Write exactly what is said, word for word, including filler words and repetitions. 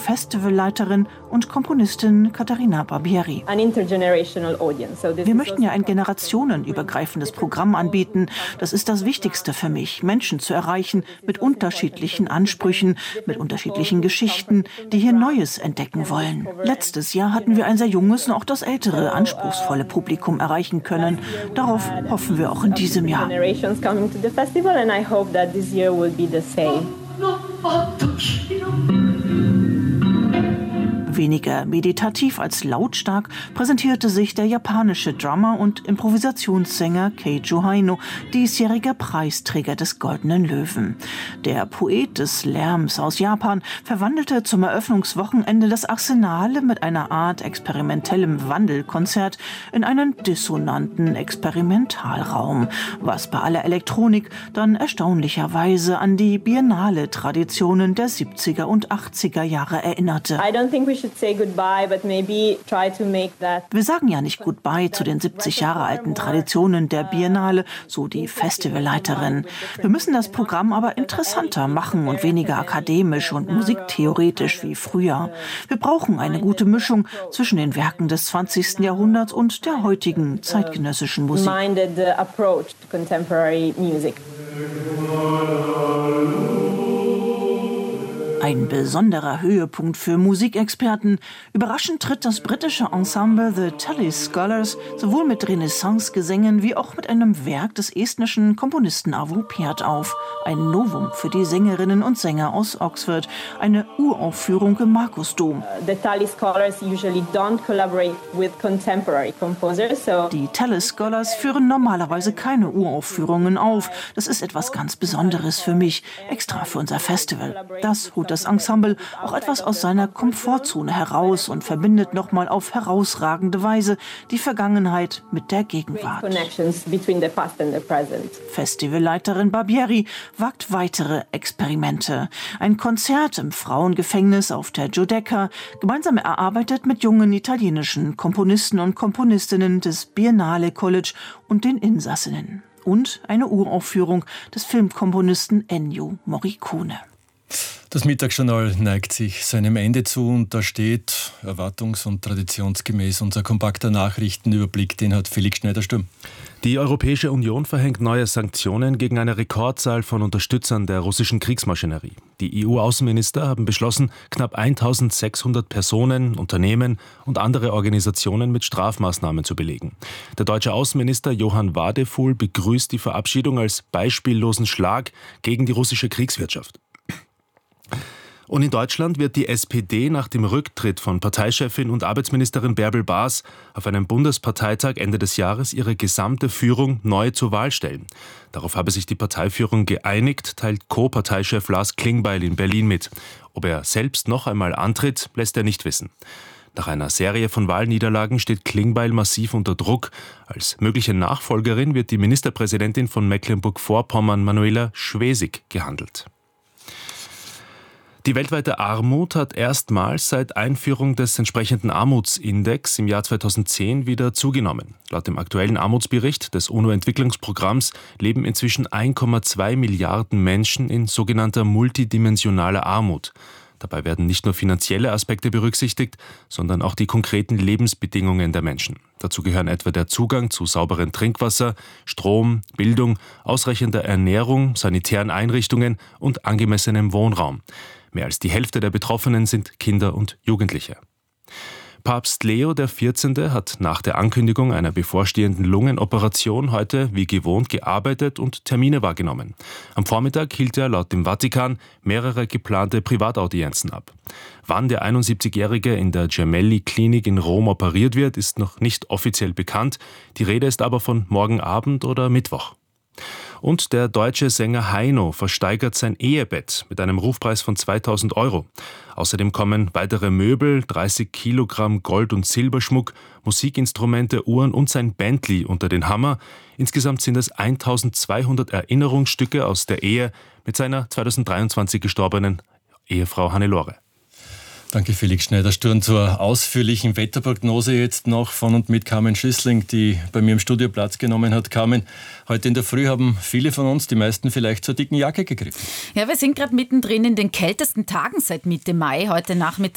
Festivalleiterin und Komponistin Caterina Barbieri. Wir möchten ja ein generationenübergreifendes Programm anbieten. Das ist das Wichtigste für mich, Menschen zu erreichen mit unterschiedlichen Ansprüchen, mit unterschiedlichen Geschichten, die hier Neues entdecken wollen. Letztes Jahr hatten wir ein sehr junges und auch das ältere, anspruchsvolle Publikum erreichen können. Darauf hoffen wir auch in diesem Jahr. Weniger meditativ als lautstark präsentierte sich der japanische Drummer und Improvisationssänger Keijo Haino, diesjähriger Preisträger des Goldenen Löwen. Der Poet des Lärms aus Japan verwandelte zum Eröffnungswochenende das Arsenale mit einer Art experimentellem Wandelkonzert in einen dissonanten Experimentalraum, was bei aller Elektronik dann erstaunlicherweise an die Biennale-Traditionen der siebziger und achtziger Jahre erinnerte. Wir sagen ja nicht Goodbye zu den siebzig Jahre alten Traditionen der Biennale, so die Festivalleiterin. Wir müssen das Programm aber interessanter machen und weniger akademisch und musiktheoretisch wie früher. Wir brauchen eine gute Mischung zwischen den Werken des zwanzigsten Jahrhunderts und der heutigen zeitgenössischen Musik. Ein besonderer Höhepunkt für Musikexperten. Überraschend tritt das britische Ensemble The Telly Scholars sowohl mit Renaissance-Gesängen wie auch mit einem Werk des estnischen Komponisten Arvo Pärt auf. Ein Novum für die Sängerinnen und Sänger aus Oxford. Eine Uraufführung im Markusdom. Die Telly Scholars führen normalerweise keine Uraufführungen auf. Das ist etwas ganz Besonderes für mich, extra für unser Festival. Das holt das Ensemble auch etwas aus seiner Komfortzone heraus und verbindet nochmal auf herausragende Weise die Vergangenheit mit der Gegenwart. Festivalleiterin Barbieri wagt weitere Experimente. Ein Konzert im Frauengefängnis auf der Giudecca, gemeinsam erarbeitet mit jungen italienischen Komponisten und Komponistinnen des Biennale College und den Insassinnen. Und eine Uraufführung des Filmkomponisten Ennio Morricone. Das Mittagsjournal neigt sich seinem Ende zu und da steht erwartungs- und traditionsgemäß unser kompakter Nachrichtenüberblick, den hat Felix Schneider-Sturm. Die Europäische Union verhängt neue Sanktionen gegen eine Rekordzahl von Unterstützern der russischen Kriegsmaschinerie. Die E U-Außenminister haben beschlossen, knapp eintausendsechshundert Personen, Unternehmen und andere Organisationen mit Strafmaßnahmen zu belegen. Der deutsche Außenminister Johann Wadefuhl begrüßt die Verabschiedung als beispiellosen Schlag gegen die russische Kriegswirtschaft. Und in Deutschland wird die S P D nach dem Rücktritt von Parteichefin und Arbeitsministerin Bärbel Baas auf einem Bundesparteitag Ende des Jahres ihre gesamte Führung neu zur Wahl stellen. Darauf habe sich die Parteiführung geeinigt, teilt Co-Parteichef Lars Klingbeil in Berlin mit. Ob er selbst noch einmal antritt, lässt er nicht wissen. Nach einer Serie von Wahlniederlagen steht Klingbeil massiv unter Druck. Als mögliche Nachfolgerin wird die Ministerpräsidentin von Mecklenburg-Vorpommern, Manuela Schwesig, gehandelt. Die weltweite Armut hat erstmals seit Einführung des entsprechenden Armutsindex im Jahr zweitausendzehn wieder zugenommen. Laut dem aktuellen Armutsbericht des UNO-Entwicklungsprogramms leben inzwischen eins Komma zwei Milliarden Menschen in sogenannter multidimensionaler Armut. Dabei werden nicht nur finanzielle Aspekte berücksichtigt, sondern auch die konkreten Lebensbedingungen der Menschen. Dazu gehören etwa der Zugang zu sauberem Trinkwasser, Strom, Bildung, ausreichender Ernährung, sanitären Einrichtungen und angemessenem Wohnraum. Mehr als die Hälfte der Betroffenen sind Kinder und Jugendliche. Papst Leo der vierzehnte hat nach der Ankündigung einer bevorstehenden Lungenoperation heute wie gewohnt gearbeitet und Termine wahrgenommen. Am Vormittag hielt er laut dem Vatikan mehrere geplante Privataudienzen ab. Wann der einundsiebzigjährige in der Gemelli-Klinik in Rom operiert wird, ist noch nicht offiziell bekannt. Die Rede ist aber von morgen Abend oder Mittwoch. Und der deutsche Sänger Heino versteigert sein Ehebett mit einem Rufpreis von zweitausend Euro. Außerdem kommen weitere Möbel, dreißig Kilogramm Gold- und Silberschmuck, Musikinstrumente, Uhren und sein Bentley unter den Hammer. Insgesamt sind es eintausendzweihundert Erinnerungsstücke aus der Ehe mit seiner zweitausenddreiundzwanzig gestorbenen Ehefrau Hannelore. Danke Felix Schneider-Sturm zur ausführlichen Wetterprognose jetzt noch von und mit Carmen Schüssling, die bei mir im Studio Platz genommen hat. Carmen, heute in der Früh haben viele von uns, die meisten vielleicht, zur dicken Jacke gegriffen. Ja, wir sind gerade mittendrin in den kältesten Tagen seit Mitte Mai. Heute Nachmittag